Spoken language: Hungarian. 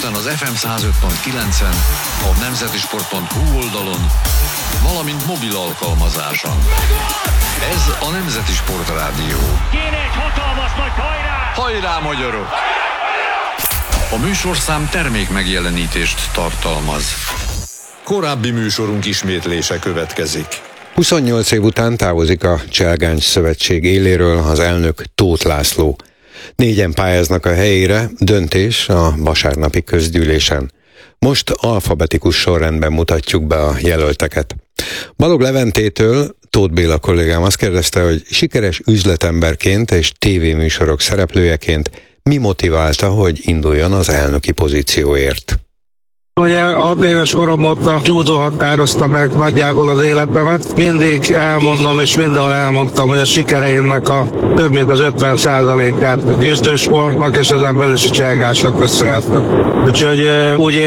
Budapesten az FM 105.9-en, a nemzetisport.hu oldalon, valamint mobil alkalmazáson. Ez a Nemzeti Sport Rádió. Kéne egy hatalmas nagy hajrá! Hajrá, magyarok! A műsorszám termék megjelenítést tartalmaz. Korábbi műsorunk ismétlése következik. 28 év után távozik a Cselgáncs Szövetség éléről az elnök Tóth László. 4-en pályáznak a helyére, döntés a vasárnapi közgyűlésen. Most alfabetikus sorrendben mutatjuk be a jelölteket. Balogh Leventétől Tóth Béla kollégám azt kérdezte, hogy sikeres üzletemberként és tévéműsorok szereplőjeként mi motiválta, hogy induljon az elnöki pozícióért. Ugye 6 éves korom óta a judó határozta meg nagyjából az életemet. Mindig elmondom, és mindenhol elmondtam, hogy a sikereimnek a több mint az 50%-át küzdősportnak és ezen belül is a Cselgáncsnak köszönhetem. Úgyhogy úgy